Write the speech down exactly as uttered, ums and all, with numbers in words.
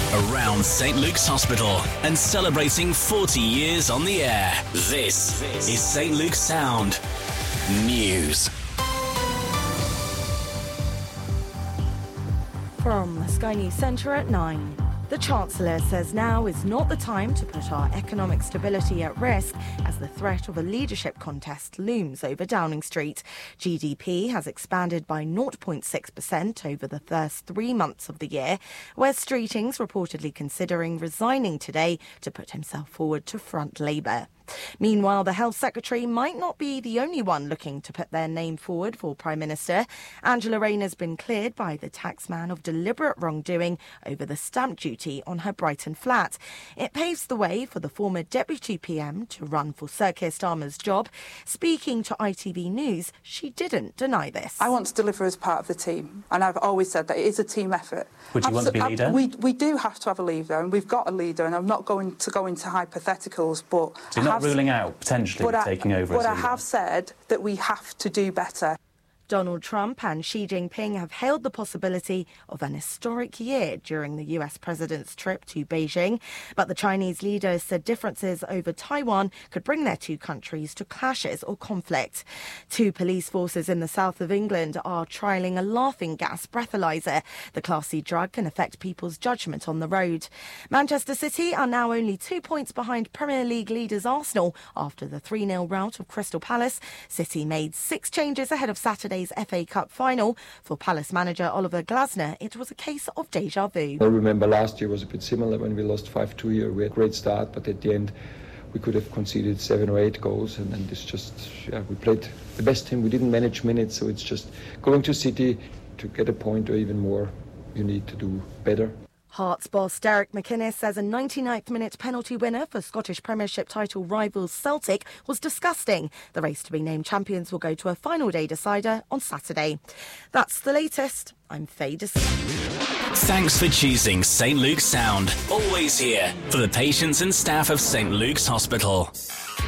around Saint Luke's Hospital and celebrating forty years on the air. This is Saint Luke's Sound News. From the Sky News Centre at nine. The Chancellor says now is not the time to put our economic stability at risk as the threat of a leadership contest looms over Downing Street. G D P has expanded by zero point six percent over the first three months of the year, where Streeting's reportedly considering resigning today to put himself forward to front Labour. Meanwhile, the Health Secretary might not be the only one looking to put their name forward for Prime Minister. Angela Rayner's been cleared by the taxman of deliberate wrongdoing over the stamp duty on her Brighton flat. It paves the way for the former Deputy P M to run for Sir Keir Starmer's job. Speaking to I T V News, she didn't deny this. I want to deliver as part of the team, and I've always said that it is a team effort. Would you Absol- want to be a leader? We, we do have to have a leader, and we've got a leader, and I'm not going to go into hypotheticals, but... So you're not ruling out potentially taking I, over but as a I leader? have said that we have to do better. Donald Trump and Xi Jinping have hailed the possibility of an historic year during the U S president's trip to Beijing. But the Chinese leader said differences over Taiwan could bring their two countries to clashes or conflict. Two police forces in the south of England are trialling a laughing gas breathalyzer. The Class C drug can affect people's judgment on the road. Manchester City are now only two points behind Premier League leaders Arsenal after the three nil rout of Crystal Palace. City made six changes ahead of Saturday F A Cup final. For Palace manager Oliver Glasner, it was a case of déjà vu. I remember last year was a bit similar when we lost five two here. We had a great start, but at the end we could have conceded seven or eight goals, and then this just, yeah, we played the best team. We didn't manage minutes, so it's just going to City to get a point or even more. You need to do better. Hearts boss Derek McInnes says a ninety-ninth minute penalty winner for Scottish Premiership title rivals Celtic was disgusting. The race to be named champions will go to a final day decider on Saturday. That's the latest. I'm Faye De Thanks for choosing Saint Luke's Sound. Always here for the patients and staff of Saint Luke's Hospital.